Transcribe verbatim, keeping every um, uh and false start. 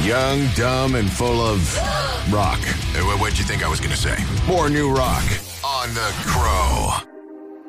Young, dumb, and full of rock. What'd you think I was going to say? More new rock On the Crow.